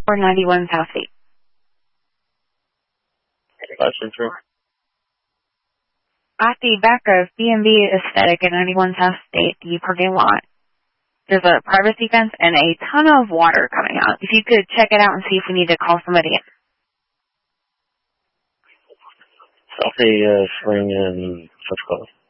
or 91 South State? 563. At the back of B&B Aesthetic at 91 South State, the parking lot, there's a privacy fence and a ton of water coming out. If you could check it out and see if we need to call somebody in. South State Spring and Touch Club.